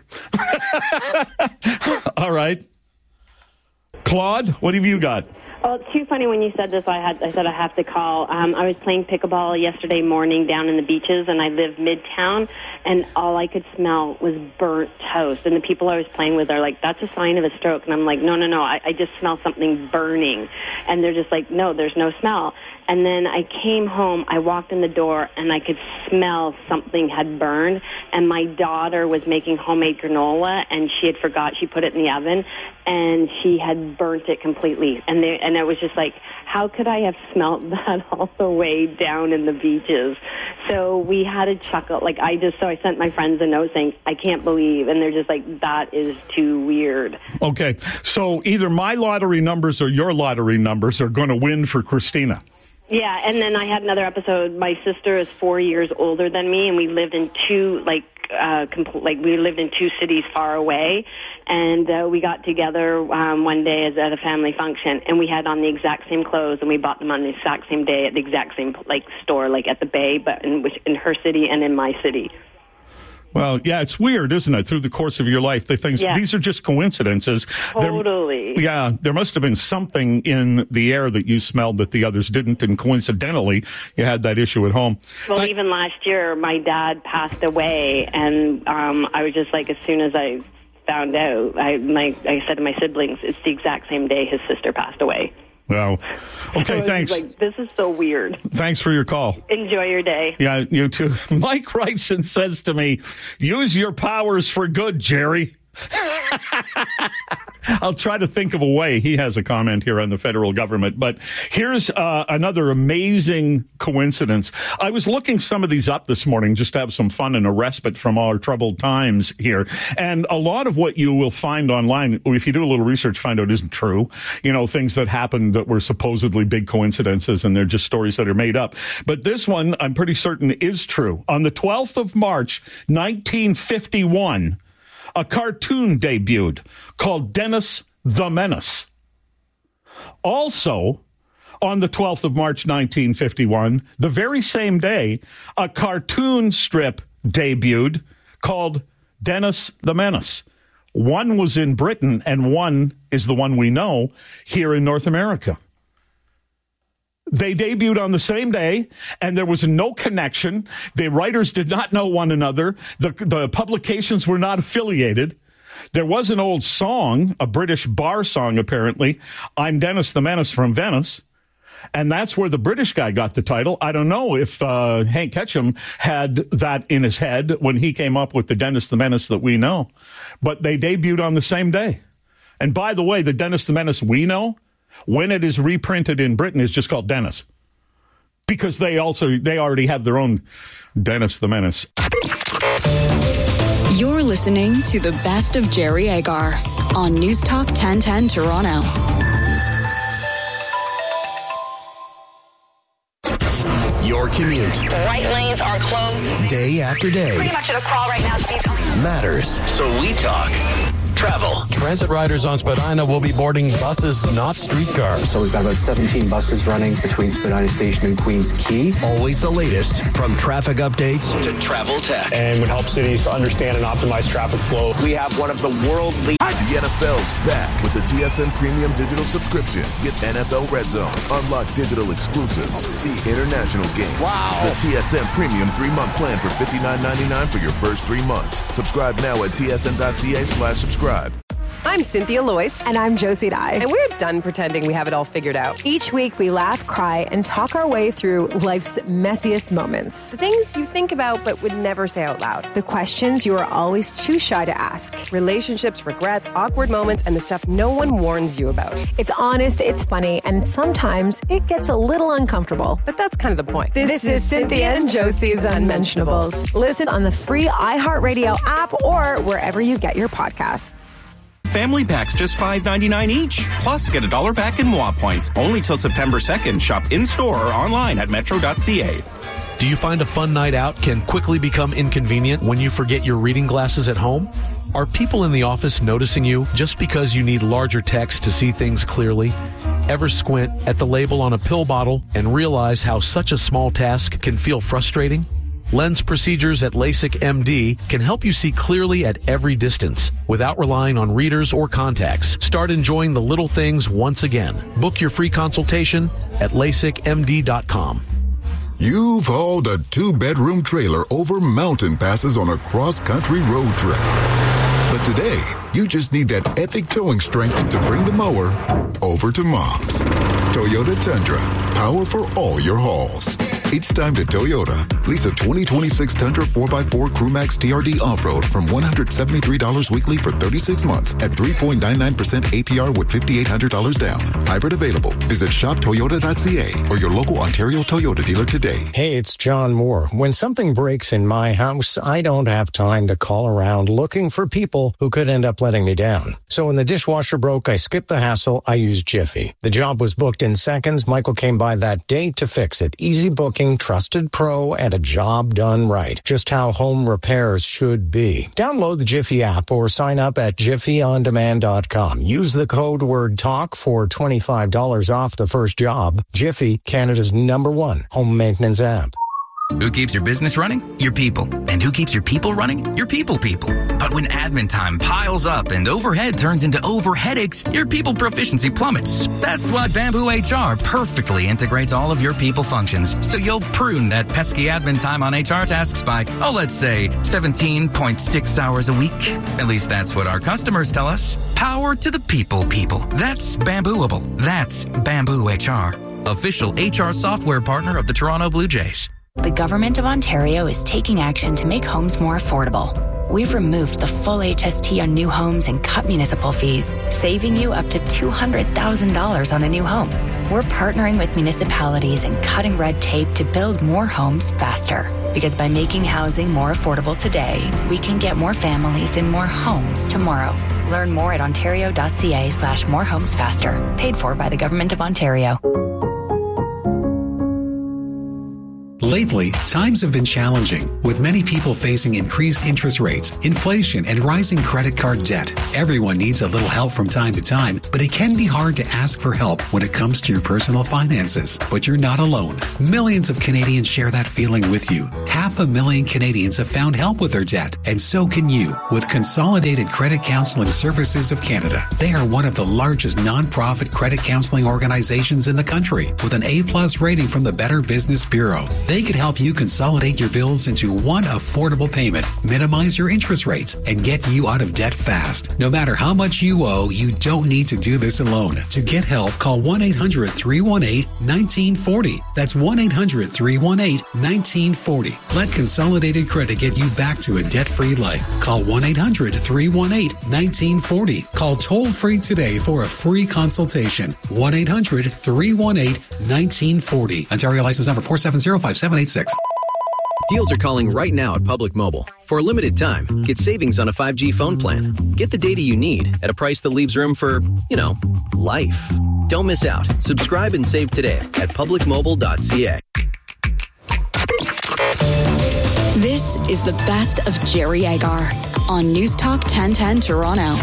All right. Claude, what have you got? Well, it's too funny when you said this. I had I said I have to call. Um, I was playing pickleball yesterday morning down in the beaches, and I live midtown, and all I could smell was burnt toast. And the people I was playing with are like, that's a sign of a stroke. And I'm like, no, no, no, I, I just smell something burning. And they're just like, no, there's no smell. And then I came home, I walked in the door, and I could smell something had burned. And my daughter was making homemade granola, and she had forgot, she put it in the oven, and she had burnt it completely. And they, and it was just like, how could I have smelt that all the way down in the beaches? So we had a chuckle. Like, I just, so I sent my friends a note saying, I can't believe. And they're just like, that is too weird. Okay. So either my lottery numbers or your lottery numbers are going to win for Christina. Yeah, and then I had another episode. My sister is four years older than me, and we lived in two, like, uh, compl- like we lived in two cities far away, and uh, we got together um, one day as at a family function, and we had on the exact same clothes, and we bought them on the exact same day at the exact same like store, like at the Bay, but in which in her city and in my city. Well, yeah, it's weird, isn't it? Through the course of your life, the things, Yeah. these are just coincidences. Totally. There, yeah, there must have been something in the air that you smelled that the others didn't, and coincidentally, you had that issue at home. Well, I- even last year, my dad passed away, and um, I was just like, as soon as I found out, I, my, I said to my siblings, it's the exact same day his sister passed away. Well, okay, So thanks. Like, this is so weird. Thanks for your call. Enjoy your day. Yeah, you too. Mike writes and says to me, use your powers for good, Jerry. I'll try to think of a way. He has a comment here on the federal government. But here's uh, another amazing coincidence. I was looking some of these up this morning just to have some fun and a respite from our troubled times here. And a lot of what you will find online, if you do a little research, find out isn't true. You know, things that happened that were supposedly big coincidences, and they're just stories that are made up. But this one, I'm pretty certain, is true. On the twelfth of March, nineteen fifty-one, a cartoon debuted called Dennis the Menace. Also, on the twelfth of March, nineteen fifty-one, the very same day, a cartoon strip debuted called Dennis the Menace. One was in Britain, and one is the one we know here in North America. They debuted on the same day, and there was no connection. The writers did not know one another. The, the publications were not affiliated. There was an old song, a British bar song, apparently, I'm Dennis the Menace from Venice. And that's where the British guy got the title. I don't know if uh, Hank Ketchum had that in his head when he came up with the Dennis the Menace that we know. But they debuted on the same day. And by the way, the Dennis the Menace we know, when it is reprinted in Britain, is just called Dennis. Because they also, they already have their own Dennis the Menace. You're listening to the best of Jerry Agar on News Talk ten ten Toronto. Your commute. Right lanes are closed. Day after day. Pretty much at a crawl right now. Speed. Matters. So we talk. Travel. Transit riders on Spadina will be boarding buses, not streetcars. So we've got about seventeen buses running between Spadina Station and Queens Quay. Always the latest, from traffic updates to travel tech. And would help cities to understand and optimize traffic flow. We have one of the world leading. The N F L's back with the T S N Premium Digital Subscription. Get N F L Red Zone, unlock digital exclusives, see international games. Wow. The T S N Premium three-month plan for fifty-nine ninety-nine for your first three months. Subscribe now at T S N dot C A slash subscribe. I'm Cynthia Loyce. And I'm Josie Dye. And we're done pretending we have it all figured out. Each week we laugh, cry, and talk our way through life's messiest moments. The things you think about but would never say out loud. The questions you are always too shy to ask. Relationships, regrets, awkward moments, and the stuff no one warns you about. It's honest, it's funny, and sometimes it gets a little uncomfortable. But that's kind of the point. This, this is, is Cynthia and Josie's Unmentionables. Listen on the free iHeartRadio app or wherever you get your podcasts. Family packs just five ninety-nine each. Plus, get a dollar back in M W A points. Only till September second. Shop in-store or online at metro dot c a. Do you find a fun night out can quickly become inconvenient when you forget your reading glasses at home? Are people in the office noticing you just because you need larger text to see things clearly? Ever squint at the label on a pill bottle and realize how such a small task can feel frustrating? Lens procedures at LASIK M D can help you see clearly at every distance without relying on readers or contacts. Start enjoying the little things once again. Book your free consultation at lasik m d dot com. You've hauled a two-bedroom trailer over mountain passes on a cross-country road trip. But today, you just need that epic towing strength to bring the mower over to Mom's. Toyota Tundra, power for all your hauls. It's time to Toyota. Lease a twenty twenty-six Tundra four by four CrewMax T R D off-road from one hundred seventy-three dollars weekly for thirty-six months at three point nine nine percent A P R with five thousand eight hundred dollars down. Hybrid available. Visit shop toyota dot c a or your local Ontario Toyota dealer today. Hey, it's John Moore. When something breaks in my house, I don't have time to call around looking for people who could end up letting me down. So when the dishwasher broke, I skipped the hassle. I used Jiffy. The job was booked in seconds. Michael came by that day to fix it. Easy booking, trusted pro, and a job done right. Just how home repairs should be. Download the Jiffy app or sign up at jiffy on demand dot com. Use the code word TALK for twenty-five dollars off the first job. Jiffy, Canada's number one home maintenance app. Who keeps your business running? Your people. And who keeps your people running? Your people people. But when admin time piles up and overhead turns into overheadaches, your people proficiency plummets. That's why Bamboo H R perfectly integrates all of your people functions, so you'll prune that pesky admin time on H R tasks by, oh, let's say, seventeen point six hours a week. At least that's what our customers tell us. Power to the people people. That's Bambooable. That's Bamboo H R. Official H R software partner of the Toronto Blue Jays. The Government of Ontario is taking action to make homes more affordable. We've removed the full H S T on new homes and cut municipal fees, saving you up to two hundred thousand dollars on a new home. We're partnering with municipalities and cutting red tape to build more homes faster. Because by making housing more affordable today, we can get more families in more homes tomorrow. Learn more at ontario.ca slash more homes faster. Paid for by the Government of Ontario. Lately, times have been challenging, with many people facing increased interest rates, inflation, and rising credit card debt. Everyone needs a little help from time to time, but it can be hard to ask for help when it comes to your personal finances. But you're not alone. Millions of Canadians share that feeling with you. Half a million Canadians have found help with their debt, and so can you with Consolidated Credit Counseling Services of Canada. They are one of the largest non-profit credit counseling organizations in the country, with an A-plus rating from the Better Business Bureau. They could help you consolidate your bills into one affordable payment, minimize your interest rates, and get you out of debt fast. No matter how much you owe, you don't need to do this alone. To get help, call one eight hundred three one eight one nine four zero. That's one eight hundred three one eight one nine four zero. Let Consolidated Credit get you back to a debt-free life. Call one eight hundred three one eight one nine four zero. Call toll-free today for a free consultation. one eight hundred three one eight one nine four zero. Ontario license number four seven zero five seven eight six. Deals are calling right now at Public Mobile. For a limited time, get savings on a five G phone plan. Get the data you need at a price that leaves room for, you know, life. Don't miss out. Subscribe and save today at public mobile dot c a. This is the best of Jerry Agar on News Talk ten ten Toronto.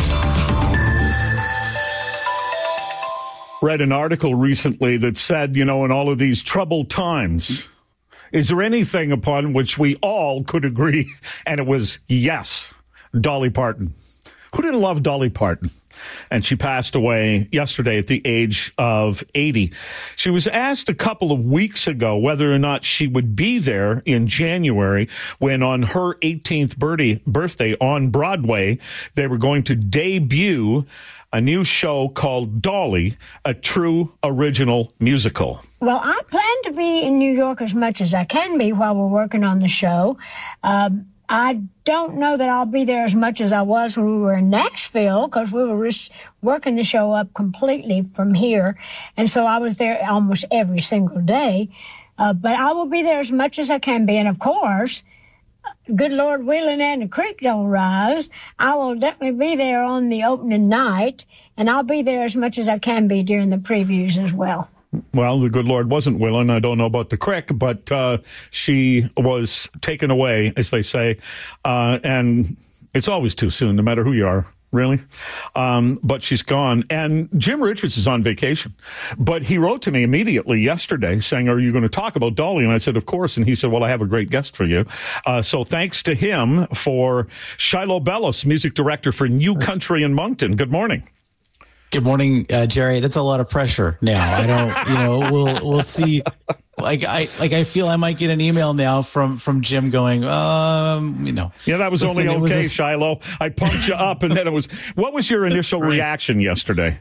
Read an article recently that said, you know, in all of these troubled times, is there anything upon which we all could agree? And it was yes, Dolly Parton. Who didn't love Dolly Parton? And she passed away yesterday at the age of eighty. She was asked a couple of weeks ago whether or not she would be there in January when on her eighteenth birthday on Broadway, they were going to debut a new show called Dolly, a true original musical. Well, I plan to be in New York as much as I can be while we're working on the show. Um, I don't know that I'll be there as much as I was when we were in Nashville, because we were just working the show up completely from here. And so I was there almost every single day. Uh, but I will be there as much as I can be. And of course, good Lord willing and the creek don't rise, I will definitely be there on the opening night. And I'll be there as much as I can be during the previews as well. Well, the good Lord wasn't willing. I don't know about the crick, but uh, she was taken away, as they say. Uh, and it's always too soon, no matter who you are, really. Um, but she's gone. And Jim Richards is on vacation. But he wrote to me immediately yesterday saying, are you going to talk about Dolly? And I said, of course. And he said, well, I have a great guest for you. Uh, so thanks to him for Shiloh Bellis, music director for New Country in Moncton. Good morning. Good morning, uh, Jerry. That's a lot of pressure now. I don't, you know, we'll we'll see. Like I like I feel I might get an email now from from Jim going, um, you know. Yeah, that was listen, only okay, was a, Shiloh. I pumped you up, and then it was. What was your initial reaction yesterday?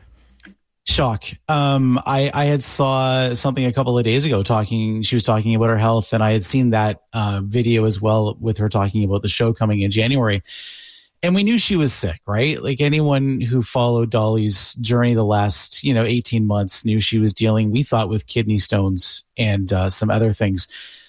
Shock. Um, I I had saw something a couple of days ago talking. She was talking about her health, and I had seen that uh, video as well with her talking about the show coming in January. And we knew she was sick, right? Like anyone who followed Dolly's journey the last, you know, eighteen months knew she was dealing, we thought, with kidney stones and uh, some other things.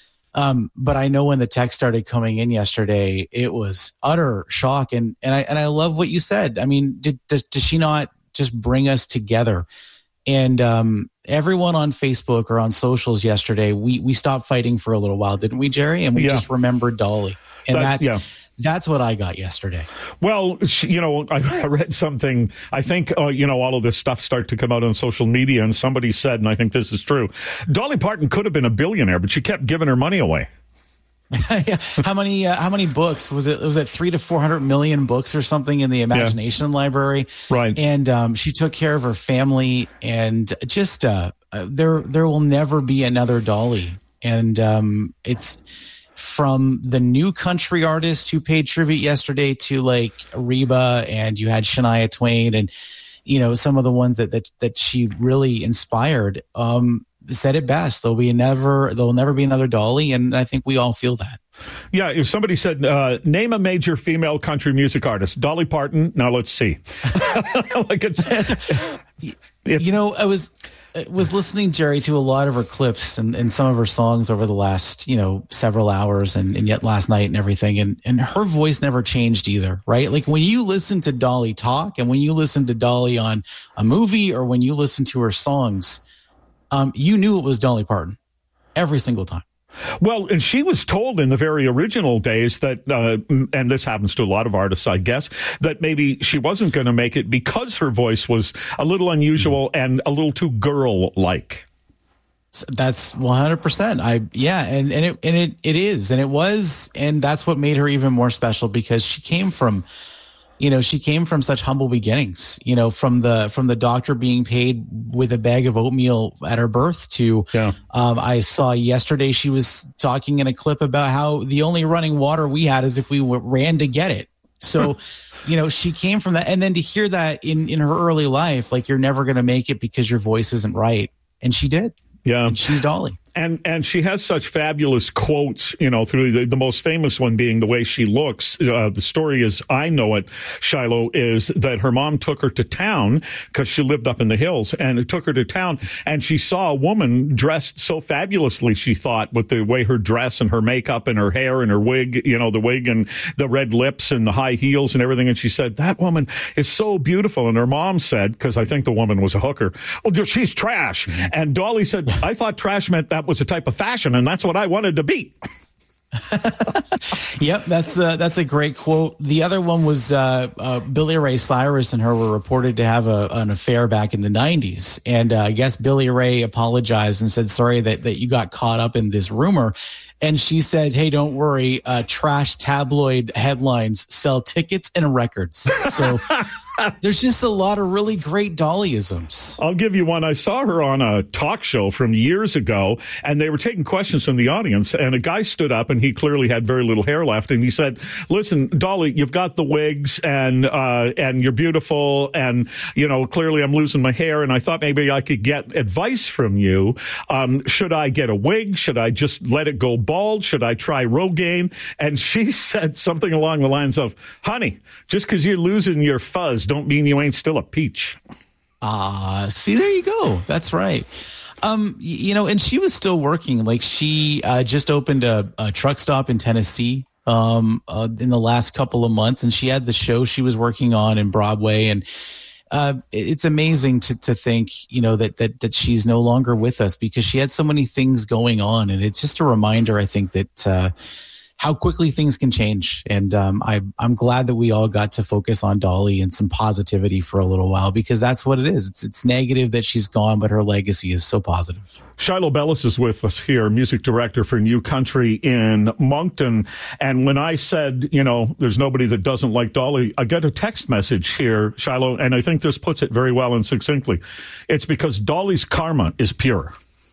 Um, but I know when the text started coming in yesterday, it was utter shock. And and I and I love what you said. I mean, did does, does she not just bring us together? And um, everyone on Facebook or on socials yesterday, we we stopped fighting for a little while, didn't we, Jerry? And we yeah. just remembered Dolly. And that, that's yeah. That's what I got yesterday. Well, you know, I read something. I think, uh, you know, all of this stuff started to come out on social media, and somebody said, and I think this is true, Dolly Parton could have been a billionaire, but she kept giving her money away. how many uh, how many books was it? Was it three to four hundred million books or something in the Imagination yeah. Library? Right. And um, she took care of her family, and just uh, there there will never be another Dolly. And um, it's from the new country artist who paid tribute yesterday to like Reba, and you had Shania Twain, and you know some of the ones that that that she really inspired. Um, said it best. There'll be never, there'll never be another Dolly, and I think we all feel that. Yeah, if somebody said, uh, name a major female country music artist, Dolly Parton. Now let's see. like it's, it's, you know, I was I was listening, Jerry, to a lot of her clips and, and some of her songs over the last, you know, several hours, and, and yet last night and everything, and and her voice never changed either, right? Like when you listen to Dolly talk, and when you listen to Dolly on a movie, or when you listen to her songs, Um, you knew it was Dolly Parton every single time. Well, and she was told in the very original days that, uh, and this happens to a lot of artists, I guess, that maybe she wasn't going to make it because her voice was a little unusual and a little too girl-like. That's one hundred percent. I, yeah. And, and it, and it, it is, and it was, and that's what made her even more special, because she came from, you know, she came from such humble beginnings, you know, from the, from the doctor being paid with a bag of oatmeal at her birth to, yeah. um, I saw yesterday she was talking in a clip about how the only running water we had is if we w- ran to get it. So, you know, she came from that. And then to hear that in, in her early life, like, you're never going to make it because your voice isn't right. And she did. Yeah. And she's Dolly. And and she has such fabulous quotes, you know, through the, the most famous one being the way she looks. Uh, the story is, I know it, Shiloh, is that her mom took her to town because she lived up in the hills, and it took her to town, and she saw a woman dressed so fabulously, she thought, with the way her dress and her makeup and her hair and her wig, you know, the wig and the red lips and the high heels and everything. And she said, that woman is so beautiful. And her mom said, because I think the woman was a hooker, well, she's trash. Mm-hmm. And Dolly said, I thought trash meant that was a type of fashion, and that's what I wanted to be. Yep, that's uh, that's a great quote. The other one was uh, uh, Billy Ray Cyrus and her were reported to have a, an affair back in the nineties, and uh, I guess Billy Ray apologized and said sorry that that you got caught up in this rumor. And she said, hey, don't worry, uh, trash tabloid headlines sell tickets and records. So there's just a lot of really great Dollyisms. I'll give you one. I saw her on a talk show from years ago, and they were taking questions from the audience, and a guy stood up, and he clearly had very little hair left, and he said, listen, Dolly, you've got the wigs, and uh, and you're beautiful, and, you know, clearly I'm losing my hair, and I thought maybe I could get advice from you. Um, should I get a wig? Should I just let it go bald? Should I try Rogaine? And she said something along the lines of, honey, just because you're losing your fuzz don't mean you ain't still a peach. Ah, uh, see, there you go. That's right. Um, you know, and she was still working. Like, she uh, just opened a, a truck stop in Tennessee um, uh, in the last couple of months, and she had the show she was working on in Broadway, and Uh, it's amazing to to think, you know, that that that she's no longer with us because she had so many things going on, and it's just a reminder, I think, that uh, how quickly things can change. And um, I I'm glad that we all got to focus on Dolly and some positivity for a little while, because that's what it is. It's it's negative that she's gone, but her legacy is so positive. Shiloh Bellis is with us here, music director for New Country in Moncton. And when I said, you know, there's nobody that doesn't like Dolly, I get a text message here, Shiloh, and I think this puts it very well and succinctly. It's because Dolly's karma is pure.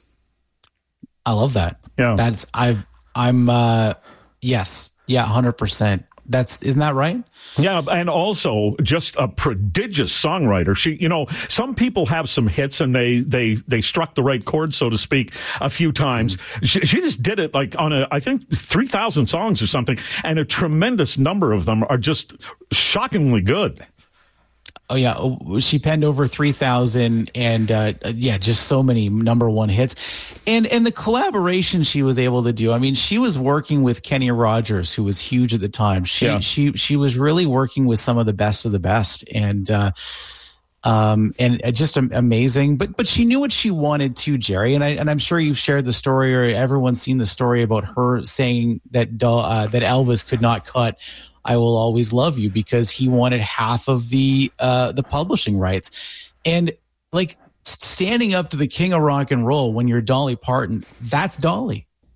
I love that. Yeah. That's, I've, I'm, uh, yes. Yeah. one hundred percent. That's, isn't that right? Yeah, and also just a prodigious songwriter. She, you know, some people have some hits and they they they struck the right chord, so to speak, a few times. She, she just did it like on a, I think, three thousand songs or something, and a tremendous number of them are just shockingly good. Oh, yeah. She penned over three thousand and, uh, yeah, just so many number one hits. And and the collaboration she was able to do, I mean, she was working with Kenny Rogers, who was huge at the time. She yeah. she she was really working with some of the best of the best. And, uh, um, and just amazing. But but she knew what she wanted too, Jerry. And, I, and I'm sure you've shared the story, or everyone's seen the story about her saying that, uh, that Elvis could not cut I Will Always Love You because he wanted half of the uh, the publishing rights. And like standing up to the king of rock and roll when you're Dolly Parton, that's Dolly.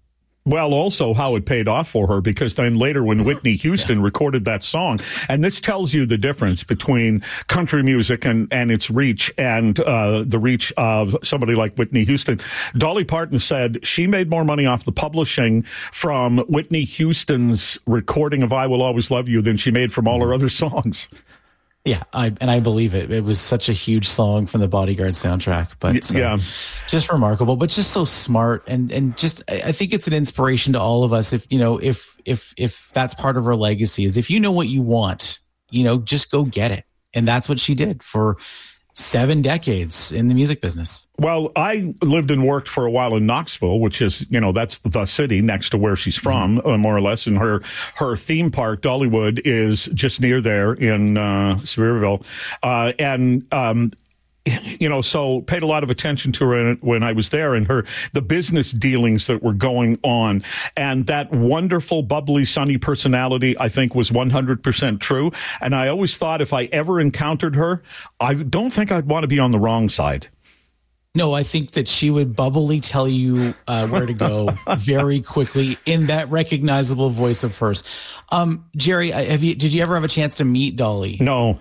Well, also how it paid off for her, because then later when Whitney Houston yeah. recorded that song, and this tells you the difference between country music and, and its reach and uh, the reach of somebody like Whitney Houston. Dolly Parton said she made more money off the publishing from Whitney Houston's recording of I Will Always Love You than she made from all her other songs. Yeah, I, and I believe it. It was such a huge song from the Bodyguard soundtrack, but uh, yeah, just remarkable, but just so smart. And, and just, I think it's an inspiration to all of us. If, you know, if, if, if that's part of her legacy is if you know what you want, you know, just go get it. And that's what she did for seven decades in the music business. Well, I lived and worked for a while in Knoxville, which is, you know, that's the city next to where she's from, mm-hmm. uh, more or less. And her, her theme park, Dollywood, is just near there in uh, Sevierville. Uh, and, um, you know, so paid a lot of attention to her when I was there, and her, the business dealings that were going on. And that wonderful, bubbly, sunny personality, I think, was one hundred percent true. And I always thought if I ever encountered her, I don't think I'd want to be on the wrong side. No, I think that she would bubbly tell you uh, where to go very quickly in that recognizable voice of hers. Um, Jerry, have you? Did you ever have a chance to meet Dolly? No.